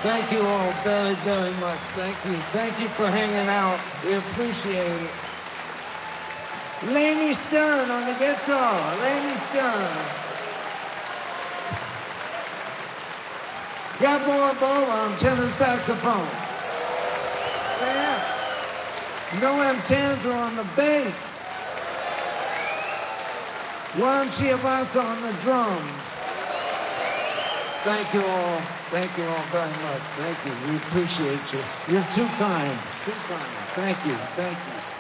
Thank you all very, very much. Thank you. Thank you for hanging out. We appreciate it. Laney Stern on the guitar. Laney Stern. Gabor Bola on tenor saxophone. Yeah. Noam Tanzer on the bass. Juan Chiavasa on the drums. Thank you all. Thank you all very much. Thank you. We appreciate you. You're too kind. Too kind. Thank you. Thank you.